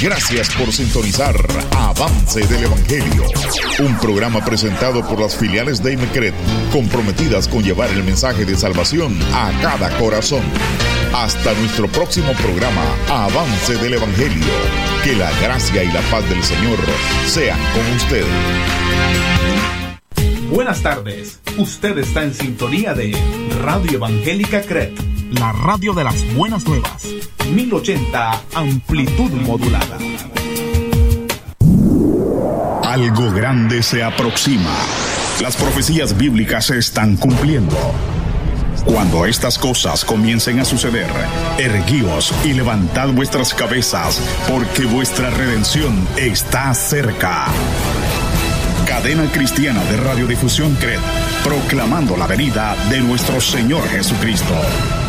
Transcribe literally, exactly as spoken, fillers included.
Gracias por sintonizar Avance del Evangelio, un programa presentado por las filiales de IMECRED, comprometidas con llevar el mensaje de salvación a cada corazón. Hasta nuestro próximo programa, Avance del Evangelio. Que la gracia y la paz del Señor sean con usted. Buenas tardes. Usted está en sintonía de Radio Evangélica C R E T, la radio de las buenas nuevas. mil ochenta amplitud modulada. Algo grande se aproxima. Las profecías bíblicas se están cumpliendo. Cuando estas cosas comiencen a suceder, erguíos y levantad vuestras cabezas, porque vuestra redención está cerca. Cadena Cristiana de Radiodifusión C R E T, proclamando la venida de nuestro Señor Jesucristo.